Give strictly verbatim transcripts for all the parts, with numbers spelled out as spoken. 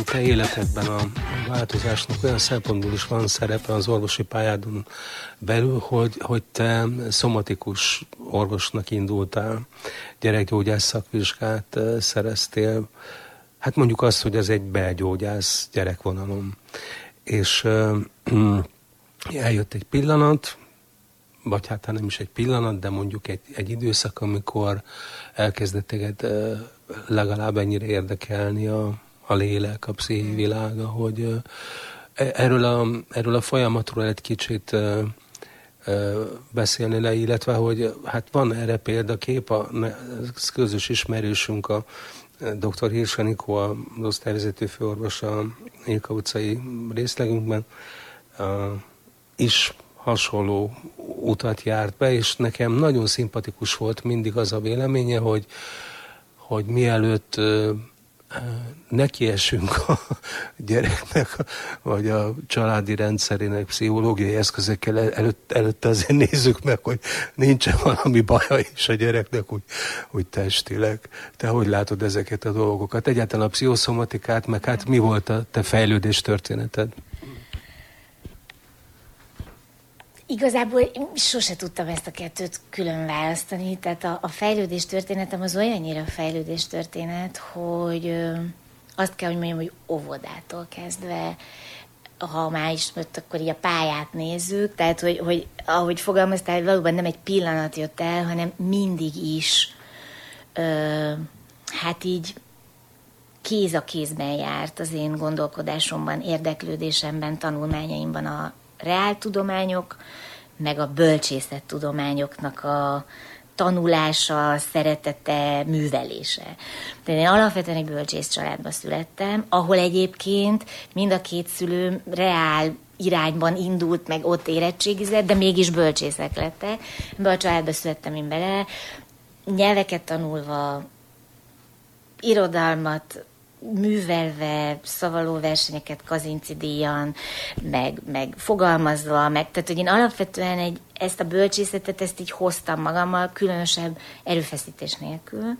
Te életedben a változásnak olyan szempontból is van szerepe az orvosi pályádon belül, hogy, hogy te szomatikus orvosnak indultál, gyerekgyógyász szakvizsgát szereztél, hát mondjuk azt, hogy ez egy belgyógyász gyerekvonalon. És uh, eljött egy pillanat, vagy hát nem is egy pillanat, de mondjuk egy, egy időszak, amikor elkezdett téged uh, legalább ennyire érdekelni a a lélek, a pszichéi világa, hogy erről a, erről a folyamatról egy kicsit beszélni le, illetve, hogy hát van erre példakép, a közös ismerősünk, a doktor Hirsch Anikó, az osztályvezető főorvos a Ilka utcai részlegünkben is hasonló utat járt be, és nekem nagyon szimpatikus volt mindig az a véleménye, hogy, hogy mielőtt nekiesünk a gyereknek, vagy a családi rendszerének pszichológiai eszközökkel, előtt, előtte azért nézzük meg, hogy nincsen valami baja is a gyereknek, úgy, úgy testileg. Te hogy látod ezeket a dolgokat? Egyáltalán a pszichoszomatikát, meg hát mi volt a te fejlődés történeted? Igazából sose tudtam ezt a kettőt külön választani, tehát a, a fejlődés történetem az olyannyira fejlődés történet, hogy ö, azt kell, hogy mondjam, hogy óvodától kezdve, ha már ismert, akkor így a pályát nézzük, tehát hogy, hogy ahogy fogalmaztál, valóban nem egy pillanat jött el, hanem mindig is ö, hát így kéz a kézben járt az én gondolkodásomban, érdeklődésemben, tanulmányaimban a reáltudományok, meg a bölcsészettudományoknak a tanulása, szeretete, művelése. De én alapvetően egy bölcsész családba születtem, ahol egyébként mind a két szülőm reál irányban indult, meg ott érettségizett, de mégis bölcsészek lettek. Ebbe a családba születtem én bele, nyelveket tanulva, irodalmat művelve, szavalóversenyeket Kazinczy díjon, meg, meg fogalmazva, meg, tehát hogy én alapvetően egy, ezt a bölcsészetet, ezt így hoztam magammal, különösebb erőfeszítés nélkül,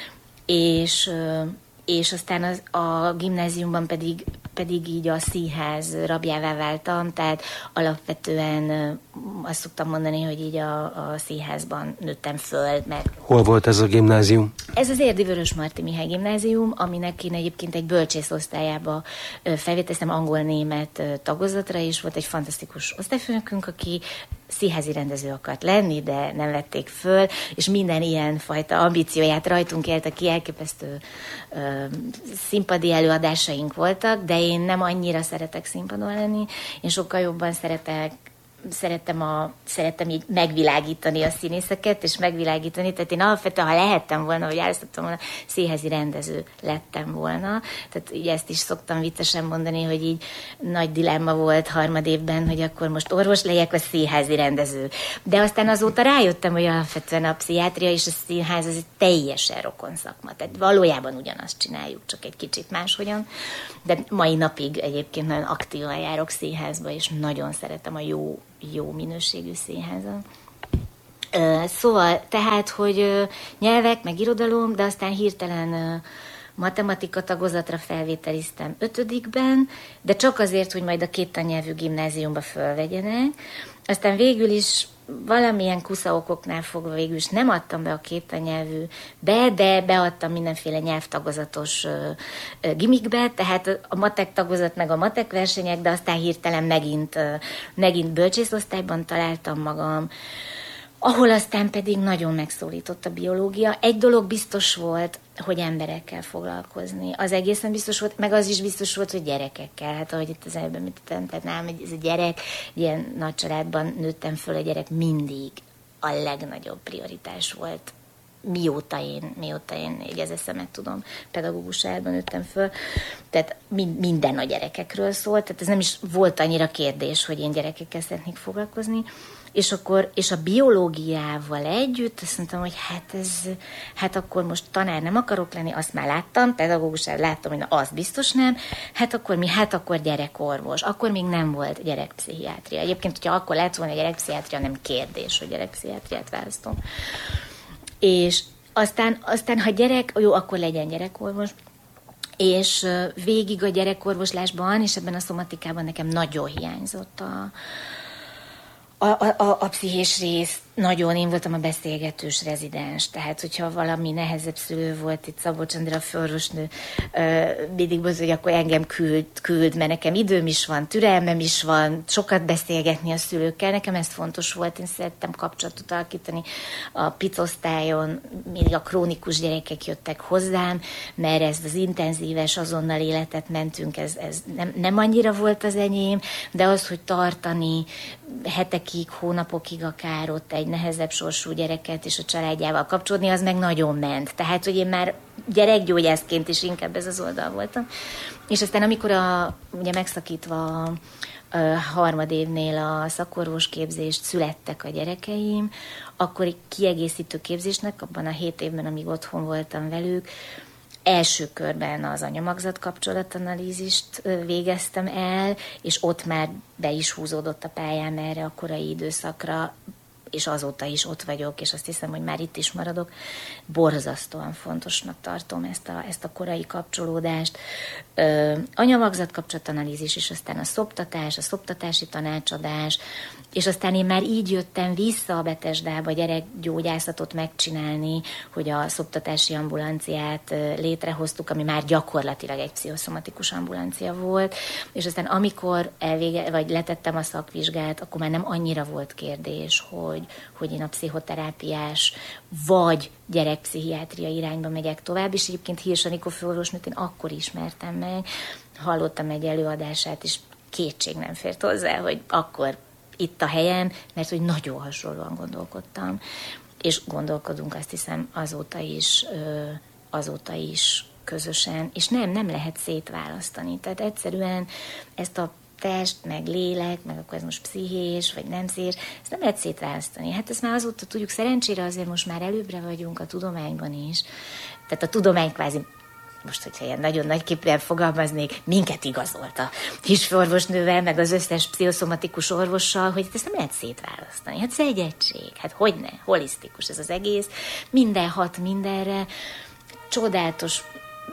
és, és aztán az, a gimnáziumban pedig, pedig így a színház rabjává váltam, tehát alapvetően azt szoktam mondani, hogy így a, a színházban nőttem föl, meg... Hol volt ez a gimnázium? Ez az Érdi Vörös Marti Mihály gimnázium, aminek én egyébként egy bölcsész osztályába felvételeztem angol-német tagozatra, és volt egy fantasztikus osztályfőnökünk, aki színházi rendező akart lenni, de nem vették föl, és minden ilyen fajta ambícióját rajtunk élte ki, elképesztő ö, színpadi előadásaink voltak, de én nem annyira szeretek színpadon lenni, én sokkal jobban szeretek Szerettem, a, szerettem így megvilágítani a színészeket, és megvilágítani, tehát én alapvetően, ha lehettem volna, vagy választottam volna, színházi rendező lettem volna. Tehát így ezt is szoktam viccesen mondani, hogy így nagy dilemma volt harmadévben, hogy akkor most orvos legyek, vagy színházi rendező. De aztán azóta rájöttem, hogy alapvetően a pszichiátria és a színház az egy teljesen rokon szakma. Tehát valójában ugyanazt csináljuk, csak egy kicsit máshogyan. De mai napig egyébként nagyon aktívan járok színházba, és nagyon szeretem a jó jó minőségű színházon. Szóval, tehát, hogy nyelvek, meg irodalom, de aztán hirtelen matematika tagozatra felvételiztem ötödikben, de csak azért, hogy majd a két tannyelvű gimnáziumba fölvegyenek. Aztán végül is valamilyen kusza okoknál fogva végül is nem adtam be a két tannyelvű be, de beadtam mindenféle nyelvtagozatos gimikbe, tehát a matek tagozat meg a matek versenyek, de aztán hirtelen megint, megint bölcsészosztályban találtam magam, ahol aztán pedig nagyon megszólított a biológia. Egy dolog biztos volt, hogy emberekkel foglalkozni. Az egészen biztos volt, meg az is biztos volt, hogy gyerekekkel. Hát ahogy itt az előbb említettem, tehát nálam ez a gyerek, ilyen nagy családban nőttem föl, a gyerek mindig a legnagyobb prioritás volt. Mióta én, mióta én így az eszemet tudom, pedagógus családban nőttem föl. Tehát minden a gyerekekről szólt, tehát ez nem is volt annyira kérdés, hogy én gyerekekkel szeretnék foglalkozni. És akkor, és a biológiával együtt azt mondtam, hogy hát ez, hát akkor most tanár nem akarok lenni, azt már láttam, pedagógusát láttam, hogy na, az biztos nem, hát akkor mi, hát akkor gyerekorvos, akkor még nem volt gyerekpszichiátria. Egyébként, hogyha akkor lett volna gyerekpszichiátria, nem kérdés, hogy gyerekpszichiátriát választom. És aztán, aztán, ha gyerek, jó, akkor legyen gyerekorvos, És végig a gyerekorvoslásban, és ebben a szomatikában nekem nagyon hiányzott a, a, a, a, a pszichés rész. Nagyon, én voltam a beszélgetős rezidens, tehát hogyha valami nehezebb szülő volt, itt Szabolcs Andrea főorvosnő mindig mondta, hogy akkor engem küld, küld, mert nekem időm is van, türelmem is van, sokat beszélgetni a szülőkkel, nekem ez fontos volt, én szerettem kapcsolatot alakítani a picosztályon, mindig a krónikus gyerekek jöttek hozzám, mert ez az intenzíves, azonnal életet mentünk, ez, ez nem, nem annyira volt az enyém, de az, hogy tartani hetekig, hónapokig akár ott egy nehezebb sorsú gyereket és a családjával kapcsolódni, az meg nagyon ment. Tehát, hogy én már gyerekgyógyászként is inkább ez az oldal voltam. És aztán, amikor a, ugye megszakítva a, a harmadévnél a szakorvosképzést születtek a gyerekeim, akkor egy kiegészítő képzésnek, abban a hét évben, amíg otthon voltam velük, első körben az anyamagzat kapcsolatanalízist végeztem el, és ott már be is húzódott a pályám erre a korai időszakra, és azóta is ott vagyok, és azt hiszem, hogy már itt is maradok. Borzasztóan fontosnak tartom ezt a, ezt a korai kapcsolódást. Ö, anyamagzat kapcsolatanalízis, és aztán a szoptatás, a szoptatási tanácsadás, és aztán én már így jöttem vissza a Betesdába gyerekgyógyászatot megcsinálni, hogy a szoptatási ambulanciát létrehoztuk, ami már gyakorlatilag egy pszichoszomatikus ambulancia volt, és aztán amikor elvége, vagy letettem a szakvizsgát, akkor már nem annyira volt kérdés, hogy hogy én a pszichoterápiás vagy gyerekpszichiátria irányba megyek tovább, és egyébként Hirsch Anikó főorvosnőt én akkor ismertem meg, hallottam egy előadását, és kétség nem fért hozzá, hogy akkor itt a helyem, mert hogy nagyon hasonlóan gondolkodtam, és gondolkodunk azt hiszem azóta is, azóta is közösen, és nem, nem lehet szétválasztani. Tehát egyszerűen ezt a test, meg lélek, meg akkor ez most pszichés, vagy nem pszichés, ezt nem lehet szétválasztani. Hát ezt már azóta tudjuk, szerencsére azért most már előbbre vagyunk a tudományban is. Tehát a tudomány kvázi, most, hogyha ilyen nagyon nagyképpen fogalmaznék, minket igazolt a Hirsch-orvosnővel, meg az összes pszichoszomatikus orvossal, hogy ezt nem lehet szétválasztani. Hát ez egy egység, hát hogyne, holisztikus ez az egész, minden hat mindenre, csodálatos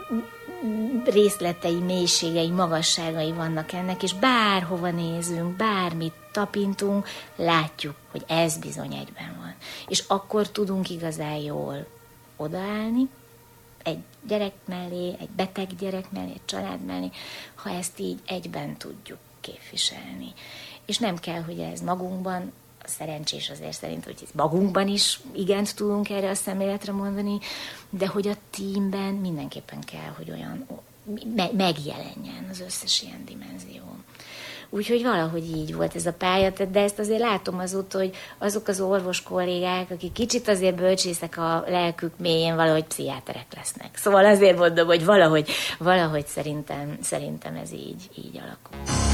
részletei, mélységei, magasságai vannak ennek, és bárhova nézünk, bármit tapintunk, látjuk, hogy ez bizony egyben van. És akkor tudunk igazán jól odaállni egy gyerek mellé, egy beteg gyerek mellé, egy család mellé, ha ezt így egyben tudjuk képviselni. És nem kell, hogy ez magunkban, szerencsés azért szerint, hogy magunkban is igent tudunk erre a szemléletre mondani, de hogy a teamben mindenképpen kell, hogy olyan me- megjelenjen az összes ilyen dimenzió. Úgyhogy valahogy így volt ez a pálya, de ezt azért látom azóta, hogy azok az orvos kollégák, akik kicsit azért bölcsészek a lelkük mélyén, valahogy pszichiáterek lesznek. Szóval azért mondom, hogy valahogy, valahogy szerintem, szerintem ez így, így alakul.